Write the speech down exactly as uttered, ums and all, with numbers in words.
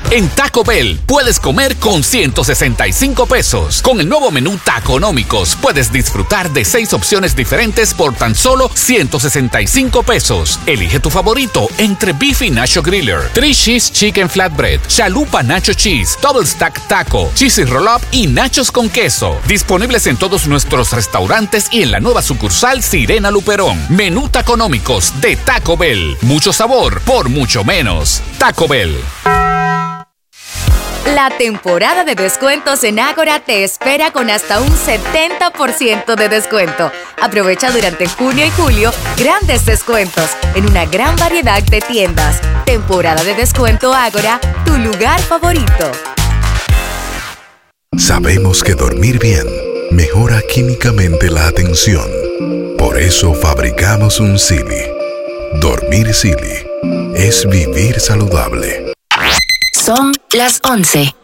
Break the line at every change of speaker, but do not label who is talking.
En Taco Bell puedes comer con ciento sesenta y cinco pesos. Con el nuevo menú Taconómicos puedes disfrutar de seis opciones diferentes por tan solo ciento sesenta y cinco pesos. Elige tu favorito entre Beef y Nacho Griller, Three Cheese Chicken Flatbread, Chalupa Nacho Cheese, Double Stack Taco, Cheesy Roll Up y Nachos con queso. Disponibles en todos nuestros restaurantes y en la nueva sucursal Sirena Luperón. Menú Taconómicos de Taco Bell. Mucho sabor por mucho menos. Taco Bell.
La temporada de descuentos en Ágora te espera con hasta un setenta por ciento de descuento. Aprovecha durante junio y julio grandes descuentos en una gran variedad de tiendas. Temporada de descuento Ágora, tu lugar favorito.
Sabemos que dormir bien mejora químicamente la atención. Por eso fabricamos un Silly. Dormir Silly es vivir saludable.
Son las once